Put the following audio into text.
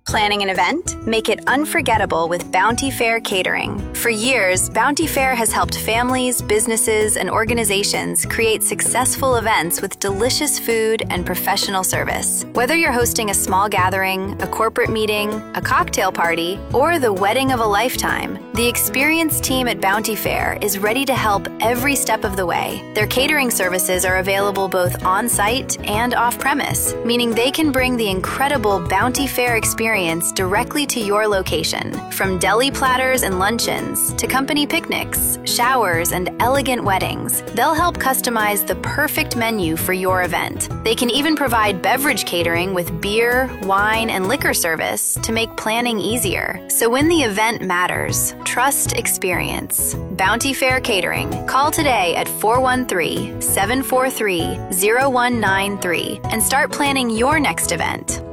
Planning an event? Make it unforgettable with Bounty Fair Catering. For years, Bounty Fair has helped families, businesses, and organizations create successful events with delicious food and professional service. Whether you're hosting a small gathering, a corporate meeting, a cocktail party, or the wedding of a lifetime, the experienced team at Bounty Fair is ready to help every step of the way. Their catering services are available both on-site and off-premise, meaning they can bring the incredible Bounty Fair experience directly to your location. From deli platters and luncheons to company picnics, showers, and elegant weddings, they'll help customize the perfect menu for your event. They can even provide beverage catering with beer, wine, and liquor service to make planning easier. So when the event matters, trust experience. Bounty Fair Catering. Call today at 413-743-0193 and start planning your next event.